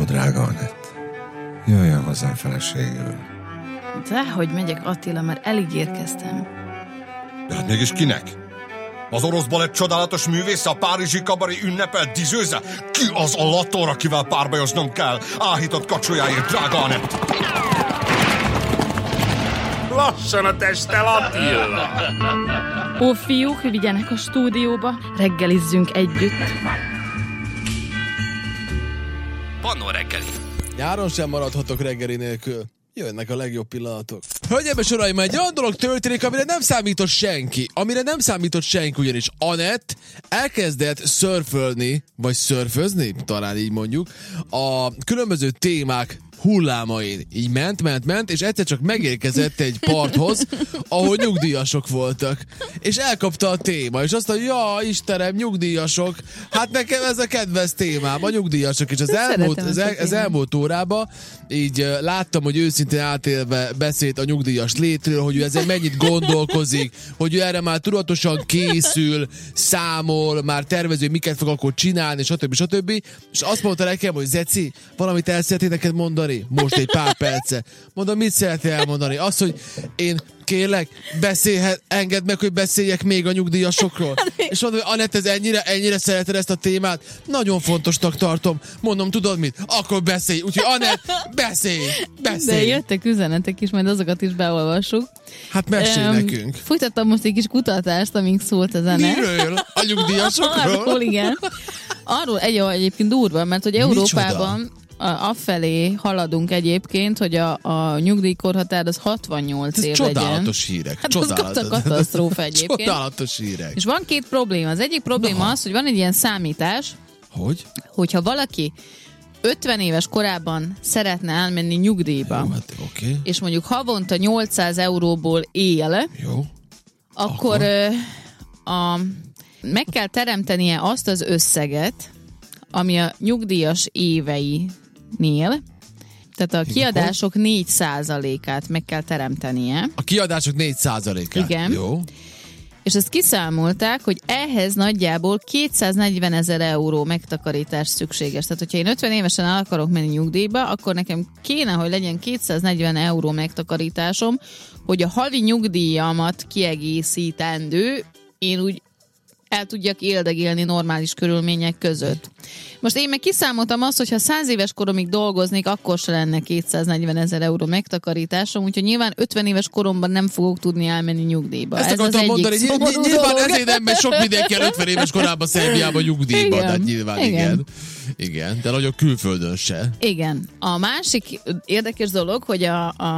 drága Anett. Jöjjön hozzám feleségül. Dehogy megyek, Attila, mert eligérkeztem. De hát mégis kinek? Az orosz balett csodálatos művésze, a párizsi kabari ünnepel dizőze? Ki az a lator, akivel párbajoznom kell? Áhított kacsolyáért, drága Anett! Lassan a testtel, Attila! Ó, fiúk, vigyenek a stúdióba, reggelizzünk együtt. Pannó reggeli. Nyáron sem maradhatok reggeli nélkül. Jönnek a legjobb pillanatok. Hölgyeim és uraim, egy olyan dolog történik, amire nem számított senki. Ugyanis Anett elkezdett szörfölni, vagy szörfözni, talán így mondjuk, a különböző témák hullámain. Így ment, és egyszer csak megérkezett egy parthoz, ahol nyugdíjasok voltak. És elkapta a téma, és azt mondja, ja, Istenem, nyugdíjasok, hát nekem ez a kedvenc témám, a nyugdíjasok. És az elmúlt órában így láttam, hogy őszintén átélve beszélt a nyugdíjas létről, hogy ő ezen mennyit gondolkozik, hogy ő erre már tudatosan készül, számol, már tervező, miket fog akkor csinálni, stb. És azt mondta nekem, hogy Zeci, valamit el szeretnék neked mondani? Most egy pár perce. Mondom, mit szeretnél elmondani? Azt, hogy én kérlek, engedd meg, hogy beszéljek még a nyugdíjasokról. És mondom, hogy Anett, ez ennyire szereted ezt a témát? Nagyon fontosnak tartom. Mondom, tudod mit? Akkor beszélj. Úgyhogy Anett, beszélj. De jöttek üzenetek is, majd azokat is beolvassuk. Hát mesélj nekünk. Folytattam most egy kis kutatást, amíg szólt a zene. Miről? A nyugdíjasokról? Arról, igen. Arról egyébként durva, mert hogy Európában afelé haladunk egyébként, hogy a nyugdíjkorhatár az 68 év legyen. Csodálatos hírek. Hát az katasztrófa egyébként. Csodálatos hírek. És van két probléma. Az egyik probléma az, hogy van egy ilyen számítás, hogyha valaki 50 éves korában szeretne elmenni nyugdíjba, jó, hát, okay. És mondjuk havonta 800 euróból él, jó. Akkor meg kell teremtenie azt az összeget, ami a nyugdíjas éveinél, tehát a kiadások 4%-át meg kell teremtenie. A kiadások 4%-át? Igen. Jó. És ezt kiszámolták, hogy ehhez nagyjából 240 000 euró megtakarítás szükséges. Tehát, hogyha én 50 évesen el akarok menni nyugdíjba, akkor nekem kéne, hogy legyen 240 euró megtakarításom, hogy a havi nyugdíjamat kiegészítendő, én úgy el tudjak éldegélni normális körülmények között. Most én meg kiszámoltam azt, hogy ha 100 éves koromig dolgoznék, akkor se lenne 240 000 euró megtakarításom, úgyhogy nyilván 50 éves koromban nem fogok tudni elmenni nyugdíjba. Ezt akartam mondani, nyilván ezért nem megy sok mindenki el 50 éves korában Szerbiában nyugdíjba, de nyilván igen, de nagyon külföldön se. Igen. A másik érdekes dolog, hogy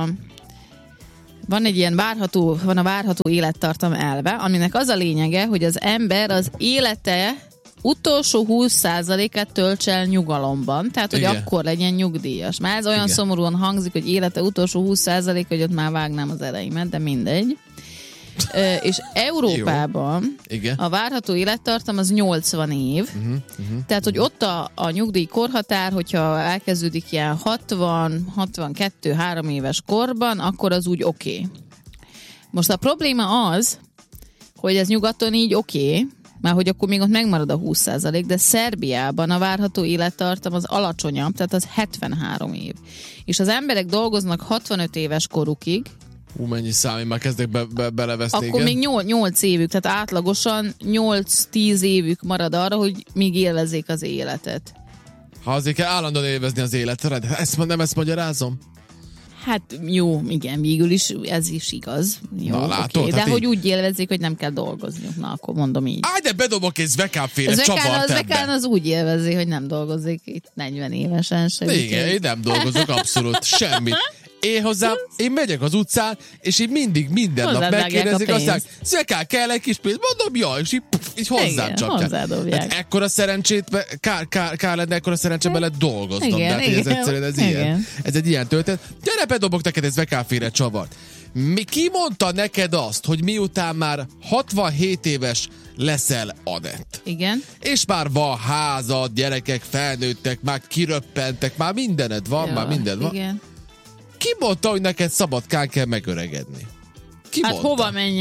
van egy ilyen várható élettartam elve, aminek az a lényege, hogy az ember az élete utolsó 20%-át töltse el nyugalomban, tehát hogy akkor legyen nyugdíjas. Már ez olyan szomorúan hangzik, hogy élete utolsó 20%, hogy ott már vágnám az ereimet, de mindegy. És Európában a várható élettartam az 80 év, tehát hogy ott a nyugdíjkorhatár, hogyha elkezdődik ilyen 60, 62, 3 éves korban, akkor az úgy oké. Most a probléma az, hogy ez nyugaton így oké, már hogy akkor még ott megmarad a 20%, de Szerbiában a várható élettartam az alacsonyabb, tehát az 73 év. És az emberek dolgoznak 65 éves korukig, Mennyi szám, én már kezdek beleveszni. Akkor még 8 évük, tehát átlagosan 8-10 évük marad arra, hogy még élvezzék az életet. Ha azért kell állandóan élvezni az életet, nem ezt magyarázom? Hát jó, igen, végül is ez is igaz. Jó, na, látod, okay. De hogy úgy élvezzék, hogy nem kell dolgozniuk. Na, akkor mondom így. De bedobok egy Zvekán-féle csavart ebbe. Zvekán az úgy élvezi, hogy nem dolgozik itt 40 évesen sem. Igen, én nem dolgozok abszolút semmit. Én megyek az utcán, és így mindig minden nap megkérdezik, aztán Zvekán, kell egy kis pénz? Mondom, ja, és így hozzám csapják. Hát ekkora szerencsét, kár lenne ekkora szerencsét bele dolgoznom. Igen, ez egyszerűen ez egy ilyen történet. Gyere, bedobok neked egy Zvekán-féle csavart. Ki mondta neked azt, hogy miután már 67 éves leszel, Anett? Igen. És már van házad, gyerekek felnőttek, már kiröppentek, már mindened van, már minden van. Igen. Ki mondta, hogy neked Szabadkán kell megöregedni? Ki mondta? Hova menjek?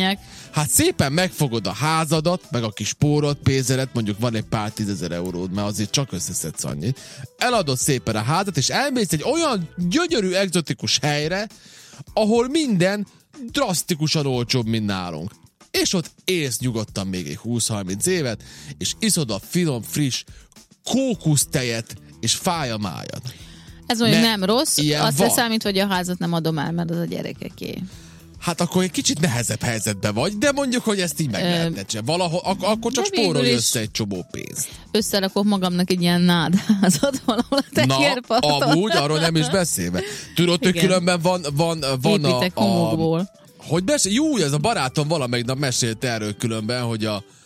Hát szépen megfogod a házadat, meg a kis spórot, pénzedet, mondjuk van egy pár 10 000 euród, mert azért csak összeszedsz annyit. Eladod szépen a házat, és elmész egy olyan gyönyörű, egzotikus helyre, ahol minden drasztikusan olcsóbb, mint nálunk. És ott élsz nyugodtan még egy 20-30 évet, és iszod a finom, friss kókusztejet, és fáj a májad. Ez mondjuk nem rossz, azt van. leszámítva, hogy a házat nem adom el, mert az a gyerekeké. Hát akkor egy kicsit nehezebb helyzetben vagy, de mondjuk, hogy ezt így meg lehetne csinálni. Valahol, akkor csak spórolj össze egy csomó pénzt. Összerakok magamnak egy ilyen nádházat valahol a tengerparton. Na, amúgy, arról nem is beszélve. Tudod, hogy különben van építek homokból. Hogy jó, ez a barátom valamelyik nap mesélt erről különben, hogy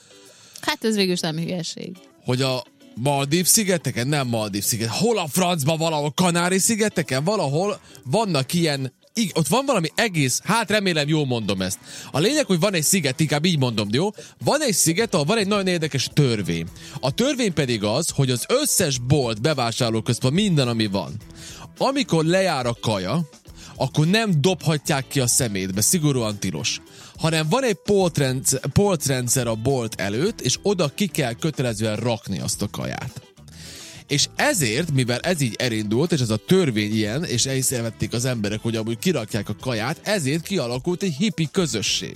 Hát ez végül nem hülyeség. Hogy a Maldív-szigeteken, nem Maldív-sziget, hol a francban valahol, Kanári-szigeteken, valahol vannak ilyen, ott van valami egész, hát remélem jól mondom ezt. A lényeg, hogy van egy sziget, inkább így mondom, jó? Van egy sziget, ahol van egy nagyon érdekes törvény. A törvény pedig az, hogy az összes bolt, bevásárlóközpont, minden, ami van, amikor lejár a kaja, akkor nem dobhatják ki a szemétbe, szigorúan tilos. Hanem van egy polcrendszer a bolt előtt, és oda ki kell kötelezően rakni azt a kaját. És ezért, mivel ez így elindult, és ez a törvény ilyen, és észrevették az emberek, hogy amúgy kirakják a kaját, ezért kialakult egy hippi közösség.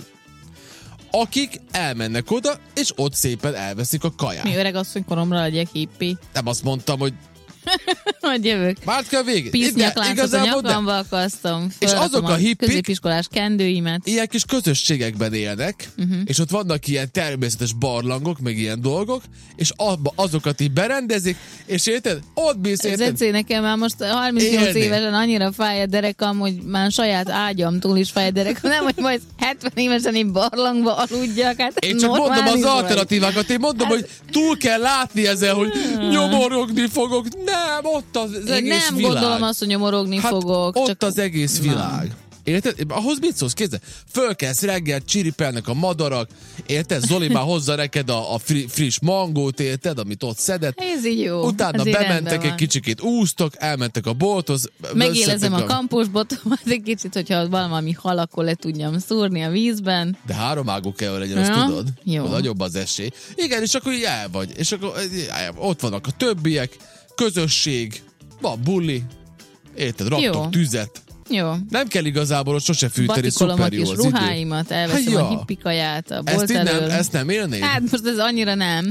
Akik elmennek oda, és ott szépen elveszik a kaját. Mi öreg asszony koromra legyek hippi? Nem azt mondtam, hogy Majd jövök. várt kell végig. Pisznyakláncot a nyakamba akasztom. És azok a hippik középiskolás kendőimet. ilyen kis közösségekben élnek, és ott vannak ilyen természetes barlangok, meg ilyen dolgok, és azokat így berendezik, és érted? Ott bíz, érted? Zecé, nekem már most 38 évesen annyira fáj a derekam, hogy már saját ágyamtól is fáj a derekam. Nem, hogy majd 70 évesen én barlangba aludjak. Hát én csak mondom az alternatívákat, én mondom, hogy túl kell látni ezzel, hogy nyomorogni fogok. Nem, ott az egész világ. Nem gondolom azt, hogy nyomorogni fogok. Ott csak az egész világ. Érted? Ahhoz mit szólsz? Kézzel? Fölkelsz reggel, csiripelnek a madarak, érted? Zoli már hozza neked a friss mangót, érted? Amit ott szedett. Ez így jó. Utána bementek egy kicsikét, úsztok, elmentek a bolthoz. Megélezem a kampusbotomat egy kicsit, hogyha valami hal, akkor le tudjam szúrni a vízben. De 3 ágú kell legyen, azt tudod? Jó. Nagyobb az esély. Igen, és akkor így el vagy. És akkor ott vannak a többiek, közösség, van bulli, érted? Raktok tüzet. Jó. Nem kell igazából ott sose fűteni, szuper jó a kis ruháimat, elveszem a hippikaját a bolt elől. Ezt nem élnéd? Hát most ez annyira nem.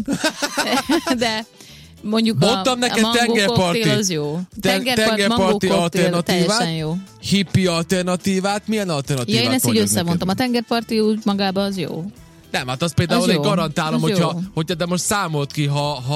De mondjuk mondtam neked a mangó koktél az jó. Tengerparti alternatívát, jó. hippi alternatívát, milyen alternatívát? Ja, én ezt így összemondtam. A tengerparti úgy magában az jó. Nem, hát az például én garantálom, hogyha de most számolt ki,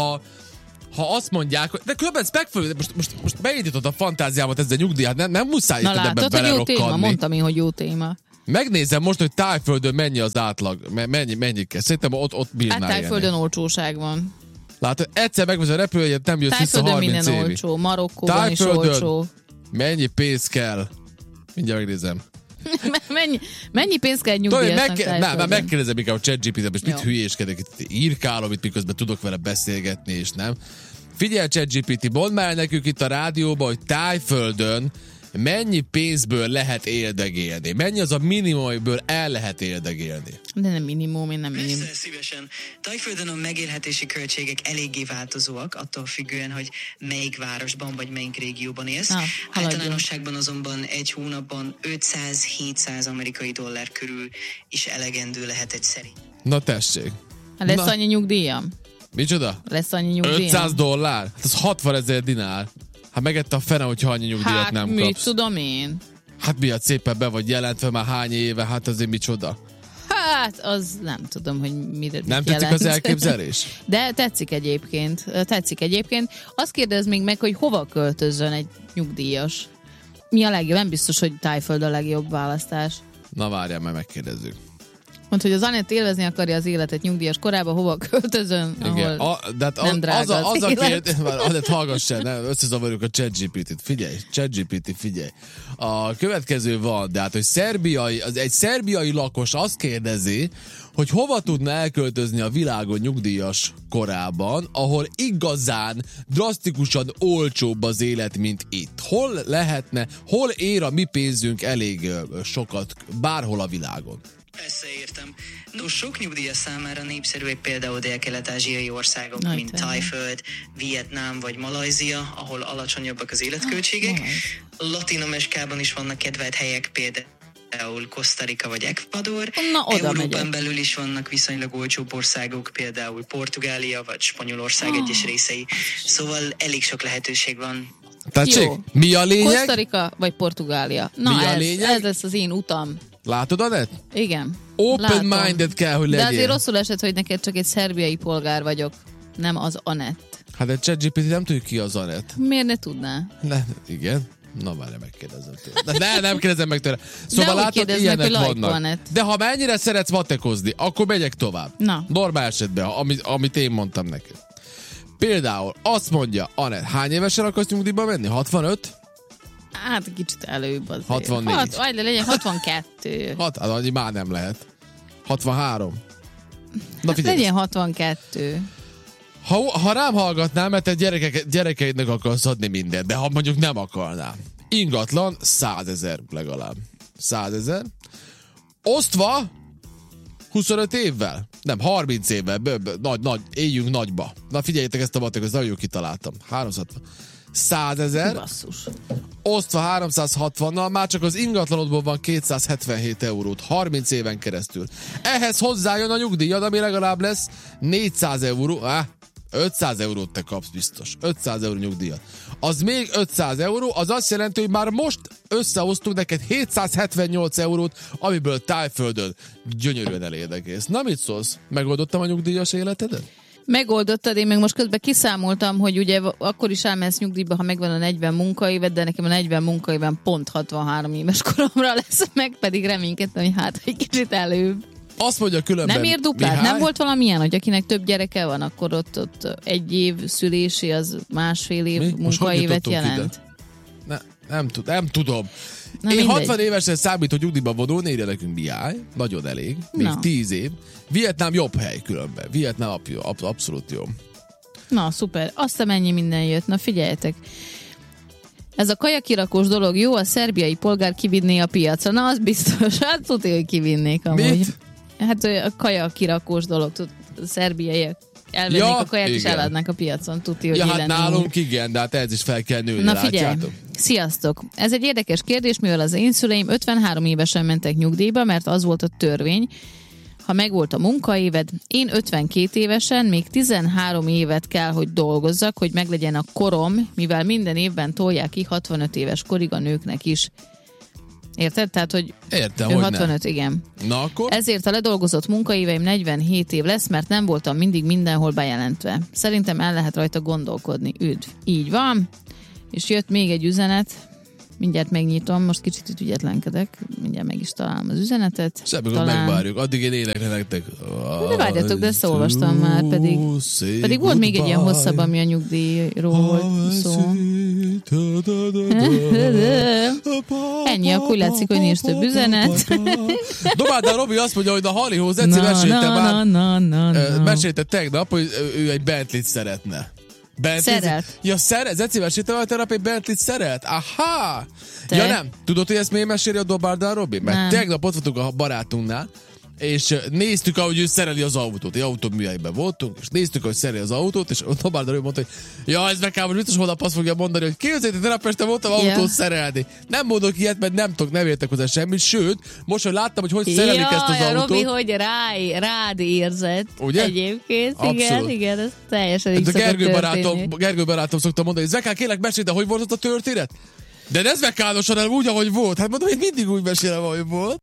ha azt mondják, de különben ezt megfölül, most beindítod a fantáziámat ezzel nyugdíjat, nem muszáj itt ebbe belerokkanni. Mondtam én, hogy jó téma. Megnézem most, hogy Tájföldön mennyi az átlag, mennyi kell. Szerintem ott bírnál hát Tájföldön olcsóság van. Látod, egyszer megvesz a repülőjegyet, nem jössz vissza 30 évig. Tájföldön minden olcsó, Marokkóban is olcsó. Mennyi pénz kell? Mindjárt megnézem. Mennyi pénz kell egy nyugdíjasnak Tájföldön? Megkérdezem inkább a ChatGPT-t, most mit hülyéskedek, írkálom itt, miközben tudok vele beszélgetni, és nem. Figyelj, ChatGPT, mondd már nekünk itt a rádióban, hogy Tájföldön mennyi pénzből lehet éldegélni? Mennyi az a minimum, amiből el lehet éldegélni? De nem minimum, én nem minimum. Persze, szívesen. Tájföldön a megélhetési költségek eléggé változóak, attól függően, hogy melyik városban vagy melyik régióban élsz. Általánosságban azonban egy hónapban 500-700 amerikai dollár körül is elegendő lehet egy szerint. Na tessék. Lesz annyi nyugdíjam? Micsoda? Lesz annyi nyugdíjam? 500 dollár? Hát az 60 000 dinár. Hát megette a fene, hogyha annyi nyugdíjat nem kapsz. mit tudom én? Hát miatt szépen be vagy jelentve már hány éve, hát azért micsoda. Hát, az nem tudom, hogy mit nem tetszik az elképzelés? De tetszik egyébként. Azt kérdez még meg, hogy hova költözzön egy nyugdíjas. Mi a legjobb? Nem biztos, hogy Tájföld a legjobb választás. Na várjál, mert megkérdezzük. Mondd, hogy az Anett élvezni akarja az életet nyugdíjas korában, hova költözön, ahol nem drága az élet. Anett, hallgass el, összezavarjuk a ChatGPT-t. Figyelj, ChatGPT, figyelj. A következő van, de hát, hogy egy szerbiai lakos azt kérdezi, hogy hova tudna elköltözni a világon nyugdíjas korában, ahol igazán drasztikusan olcsóbb az élet, mint itt. Hol ér a mi pénzünk elég sokat, bárhol a világon? Persze értem. No, sok nyugdíjas számára népszerűek például dél-kelet-ázsiai országok, mint Thaiföld, Vietnám vagy Malajzia, ahol alacsonyabbak az életköltségek. Latin-Amerikában is vannak kedvelt helyek, például Costa Rica vagy Ecuador. Európán belül is vannak viszonylag olcsóbb országok, például Portugália vagy Spanyolország egyes részei. Szóval elég sok lehetőség van. Tetszik? Mi a lényeg? Costa Rica vagy Portugália. Na, ez lesz az én utam. Látod, Anett? Igen. Open-minded kell, hogy legyél. De azért rosszul esett, hogy neked csak egy szerbiai polgár vagyok, nem az Anett. Hát egy ChatGPT nem tudjuk ki az Anett. Miért ne tudná? Igen. Na már megkérdezem tőle. Nem kérdezem meg tőle. Szóval látod, ilyenek vannak. De ha mennyire szeretsz matekozni, akkor megyek tovább. Na. Normál esetben, amit én mondtam neked. Például azt mondja, Anett, hány évesen akarsz nyugdíjba menni? 65? Hát kicsit előbb azért. 64. Legyen 62. Annyi már nem lehet. 63. Na figyelj. Legyen 62. Ha rám hallgatnál, mert te gyerekeidnek akarsz adni mindent, de ha mondjuk nem akarnál. Ingatlan 100 000 legalább. 100 000. Osztva 25 évvel. Nem, 30 évvel. Éljünk nagyba. Na figyeljétek ezt a matekot, nagyon kitaláltam. 360. 100 000. Basszus. Osztva 360-nal, már csak az ingatlanodból van 277 eurót 30 éven keresztül. Ehhez hozzájön a nyugdíjad, ami legalább lesz 400 euró. 500 eurót te kapsz biztos. 500 euró nyugdíjat. Az még 500 euró, az azt jelenti, hogy már most összehoztunk neked 778 eurót, amiből Tájföldön gyönyörűen elérdekész. Na mit szólsz? Megoldottam a nyugdíjas életedet? Megoldottad, én meg most közben kiszámoltam, hogy ugye akkor is elmehetsz nyugdíjba, ha megvan a 40 munkaévet, de nekem a 40 munkaéven pont 63 éves koromra lesz meg, pedig reménykedtem, hogy hát egy kicsit előbb. Azt mondja különben... Nem ér duplát? Mihály? Nem volt valamilyen, hogy akinek több gyereke van, akkor ott egy év szülési, az másfél év munkaévet jelent? Nem tudom. Na, én mindegy. 60 évesen számító nyugdíjba vonulni, írja nekünk Mihály. Nagyon elég. Még 10 év. Vietnám jobb hely különben. Vietnám abszolút jó. Na, szuper. Azt mennyi minden jött. Na, figyeljetek. Ez a kajakirakós dolog jó, a szerbiai polgár kivinné a piacra. Na, az biztos. Hát tudja, hogy kivinnék amúgy. Mit? Hát a kajakirakós dolog. A szerbiaiak elvennék a kaját, és eladnák a piacon. Tudja, hogy hát nálunk igen, de hát ez is fel kell nőni. Na figyelj, látjátok? Sziasztok! Ez egy érdekes kérdés, mivel az én szüleim 53 évesen mentek nyugdíjba, mert az volt a törvény, ha megvolt a munkaéved, én 52 évesen még 13 évet kell, hogy dolgozzak, hogy meglegyen a korom, mivel minden évben tolják ki 65 éves korig a nőknek is. Érted? Tehát, hogy értem, ő hogy 65, nem. Igen. Na akkor? Ezért a ledolgozott munkaéveim 47 év lesz, mert nem voltam mindig mindenhol bejelentve. Szerintem el lehet rajta gondolkodni. Üdv. Így van. És jött még egy üzenet. Mindjárt megnyitom, most kicsit itt ügyetlenkedek. Mindjárt meg is találom az üzenetet. Semmi, hogy megvárjuk. Addig én énekre nektek. De várjatok, de ezt olvastam már, pedig volt még egy ilyen hosszabb, ami a nyugdíjról volt szó. Ennyi, akkor úgy látszik, hogy nincs több üzenet. Dobáld, Robi azt mondja, hogy a Halihoz mesélte tegnap, hogy ő egy Bentley-t szeretne. Szeret. Ja, Zeci mesélte a terapé Bentley-t szeret? Aha! Te? Ja nem, tudod, hogy ezt miért meséli a Dobárdán, Robi? Mert nem. tegnap ott voltunk a barátunknál, és néztük, ahogy ő szereli az autót. Egy autóműhelyben voltunk, és néztük, hogy szereli az autót, és a Dobárdán Robi mondta, hogy ja, ez nekem most biztos holnap azt fogja mondani, hogy képzeljétek, tegnap este voltam autót szerelni. Nem mondok ilyet, mert nem tudok, nem értek hozzá semmit, sőt, most, hogy láttam, hogy szerelik ezt az autót. Robi, hogy rád érzett. Ugye? Egyébként, abszolút. Igen, ez teljesen így Gergő barátom szokta mondani, hogy Zekán, kérlek, mesélj, de hogy volt ott a történet? De ez vekánosan, úgy, ahogy volt. Hát mondom, hogy mindig úgy mesélem, ahogy volt.